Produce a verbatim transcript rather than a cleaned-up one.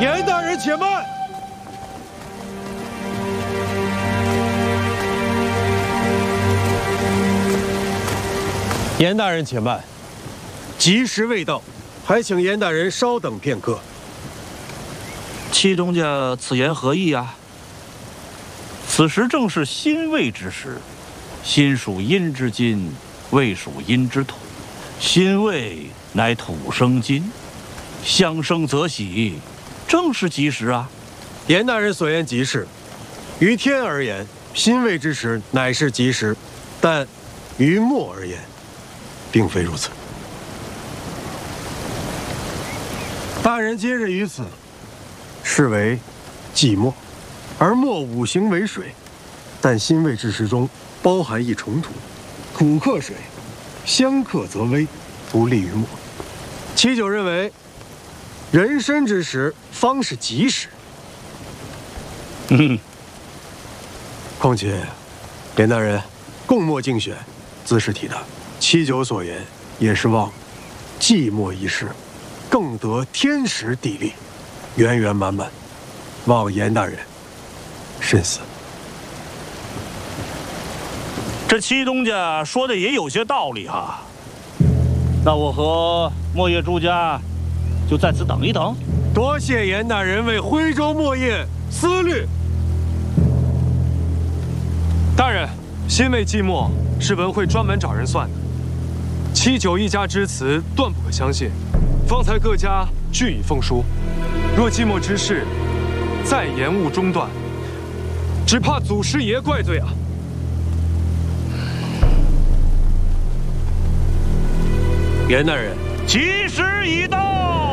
严大人且慢。严大人且慢，吉时未到，还请严大人稍等片刻。 七东家此言何意啊？此时正是辛未之时，辛属阴之金，未属阴之土。辛未乃土生金，相生则喜，正是吉时啊！ 严大人所言极是，于天而言，辛未之时乃是吉时，但于末而言，并非如此。大人今日于此，是为季末，而末五行为水，但辛未之时中包含一重土，土克水，相克则危，不利于末。七九认为，壬申之时方是吉时。 嗯， 况且，严大人共末竞选，自是体大。七九所言也是望季末一事，更得天时地利，圆圆满满，望严大人慎思。 这七东家说的也有些道理哈。那我和莫叶朱家就在此等一等。 多谢严大人为徽州莫叶思虑。 大人，辛未季末是文会专门找人算的，七九一家之词断不可相信。方才各家俱已奉书，若季末之事再延误中断，只怕祖师爷怪罪啊！ 严大人， 吉时已到。